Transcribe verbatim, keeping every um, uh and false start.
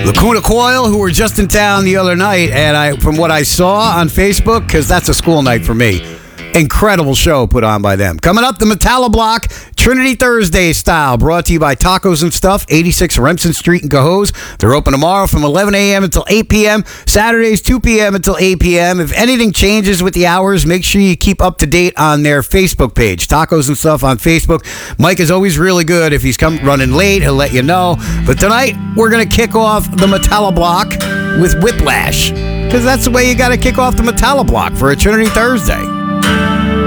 Lacuna Coil, who were just in town the other night, and I, from what I saw on Facebook, because that's a school night for me, incredible show put on by them. Coming up, the Metalla Block, Trinity Thursday style, brought to you by Tacos and Stuff, eighty-six Remsen Street in Cohoes. They're open tomorrow from eleven a.m. until eight p.m., Saturdays two p.m. until eight p.m. If anything changes with the hours, make sure you keep up to date on their Facebook page, Tacos and Stuff on Facebook. Mike is always really good. If he's come running late, he'll let you know. But tonight, we're going to kick off the Metalla Block with Whiplash, because that's the way you got to kick off the Metalla Block for a Trinity Thursday.